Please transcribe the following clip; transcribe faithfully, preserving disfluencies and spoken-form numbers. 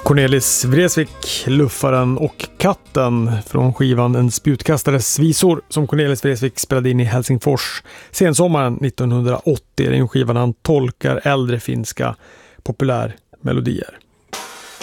Cornelis Vreeswijk, Luffaren och katten från skivan En spjutkastares visor som Cornelis Vreeswijk spelade in i Helsingfors sensommaren nittonhundraåttio. Det är en skiva han tolkar äldre finska populärmelodier.